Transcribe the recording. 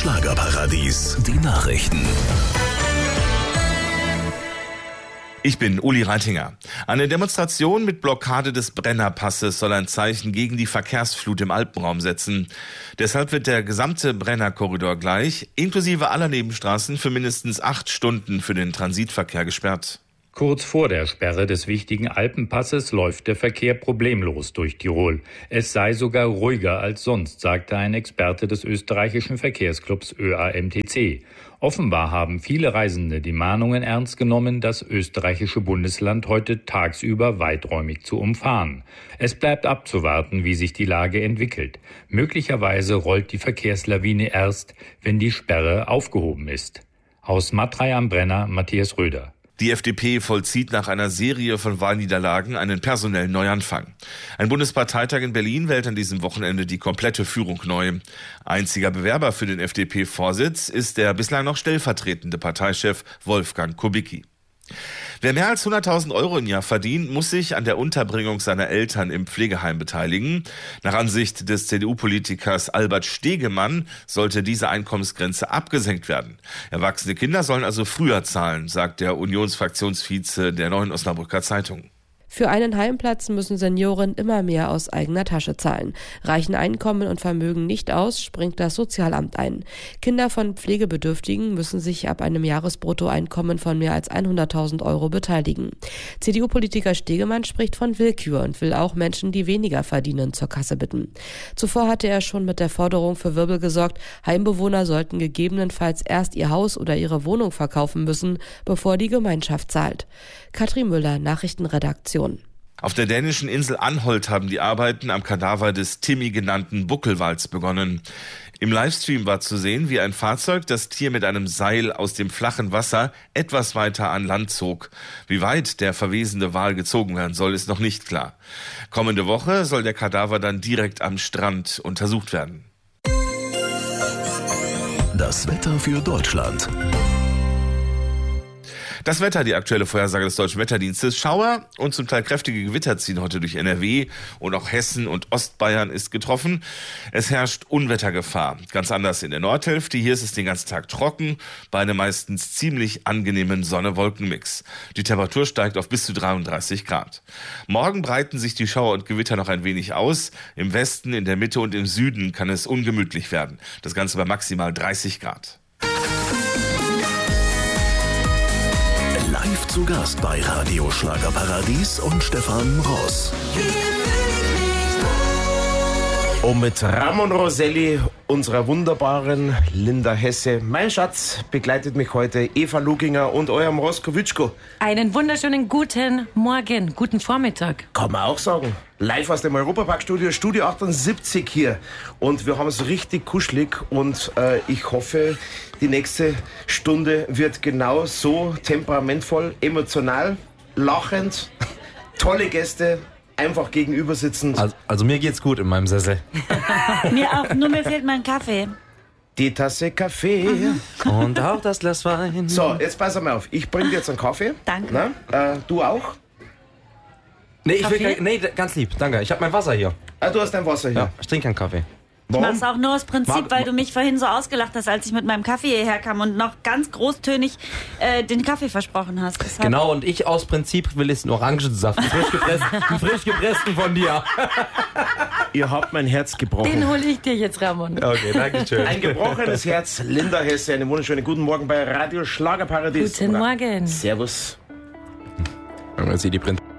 Schlagerparadies, die Nachrichten. Ich bin Uli Reitinger. Eine Demonstration mit Blockade des Brennerpasses soll ein Zeichen gegen die Verkehrsflut im Alpenraum setzen. Deshalb wird der gesamte Brennerkorridor gleich, inklusive aller Nebenstraßen, für mindestens 8 Stunden für den Transitverkehr gesperrt. Kurz vor der Sperre des wichtigen Alpenpasses läuft der Verkehr problemlos durch Tirol. Es sei sogar ruhiger als sonst, sagte ein Experte des österreichischen Verkehrsclubs ÖAMTC. Offenbar haben viele Reisende die Mahnungen ernst genommen, das österreichische Bundesland heute tagsüber weiträumig zu umfahren. Es bleibt abzuwarten, wie sich die Lage entwickelt. Möglicherweise rollt die Verkehrslawine erst, wenn die Sperre aufgehoben ist. Aus Matrei am Brenner, Matthias Röder. Die FDP vollzieht nach einer Serie von Wahlniederlagen einen personellen Neuanfang. Ein Bundesparteitag in Berlin wählt an diesem Wochenende die komplette Führung neu. Einziger Bewerber für den FDP-Vorsitz ist der bislang noch stellvertretende Parteichef Wolfgang Kubicki. Wer mehr als 100.000 Euro im Jahr verdient, muss sich an der Unterbringung seiner Eltern im Pflegeheim beteiligen. Nach Ansicht des CDU-Politikers Albert Stegemann sollte diese Einkommensgrenze abgesenkt werden. Erwachsene Kinder sollen also früher zahlen, sagt der Unionsfraktionsvize der Neuen Osnabrücker Zeitung. Für einen Heimplatz müssen Senioren immer mehr aus eigener Tasche zahlen. Reichen Einkommen und Vermögen nicht aus, springt das Sozialamt ein. Kinder von Pflegebedürftigen müssen sich ab einem Jahresbruttoeinkommen von mehr als 100.000 Euro beteiligen. CDU-Politiker Stegemann spricht von Willkür und will auch Menschen, die weniger verdienen, zur Kasse bitten. Zuvor hatte er schon mit der Forderung für Wirbel gesorgt, Heimbewohner sollten gegebenenfalls erst ihr Haus oder ihre Wohnung verkaufen müssen, bevor die Gemeinschaft zahlt. Katrin Müller, Nachrichtenredaktion. Auf der dänischen Insel Anholt haben die Arbeiten am Kadaver des Timmy genannten Buckelwals begonnen. Im Livestream war zu sehen, wie ein Fahrzeug das Tier mit einem Seil aus dem flachen Wasser etwas weiter an Land zog. Wie weit der verwesende Wal gezogen werden soll, ist noch nicht klar. Kommende Woche soll der Kadaver dann direkt am Strand untersucht werden. Das Wetter für Deutschland. Das Wetter, die aktuelle Vorhersage des Deutschen Wetterdienstes. Schauer und zum Teil kräftige Gewitter ziehen heute durch NRW und auch Hessen und Ostbayern ist getroffen. Es herrscht Unwettergefahr. Ganz anders in der Nordhälfte. Hier ist es den ganzen Tag trocken, bei einem meistens ziemlich angenehmen Sonne-Wolken-Mix. Die Temperatur steigt auf bis zu 33 Grad. Morgen breiten sich die Schauer und Gewitter noch ein wenig aus. Im Westen, in der Mitte und im Süden kann es ungemütlich werden. Das Ganze bei maximal 30 Grad. Live zu Gast bei Radio Schlagerparadies und Stefan Ross. Und mit Ramon Roselli, unserer wunderbaren Linda Hesse. Mein Schatz begleitet mich heute, Eva Luginger und eurem Roskowitschko. Einen wunderschönen guten Morgen, guten Vormittag. Kann man auch sagen. Live aus dem Europapark-Studio, Studio 78 hier. Und wir haben es richtig kuschelig und ich hoffe, die nächste Stunde wird genau so temperamentvoll, emotional, lachend, tolle Gäste. Einfach gegenüber sitzend. Also mir geht's gut in meinem Sessel. Mir auch, nur mir fehlt mein Kaffee. Die Tasse Kaffee. Und auch das Glas Wein. So, jetzt pass mal auf. Ich bring dir jetzt einen Kaffee. Danke. Na, du auch? Nee, Kaffee? ganz lieb, danke. Ich habe mein Wasser hier. Du hast dein Wasser hier. Ja, ich trinke keinen Kaffee. Ich mach's auch nur aus Prinzip, weil du mich vorhin so ausgelacht hast, als ich mit meinem Kaffee hierher kam und noch ganz großtönig den Kaffee versprochen hast. Deshalb Genau, und ich aus Prinzip will jetzt einen Orangensaft, einen frisch gepressten von dir. Ihr habt mein Herz gebrochen. den hole ich dir jetzt, Ramon. Okay, danke schön. Ein gebrochenes Herz, Linda Hesse. Einen wunderschönen guten Morgen bei Radio Schlagerparadies. Guten Morgen. Servus. Wenn man sieht, die Prinzip.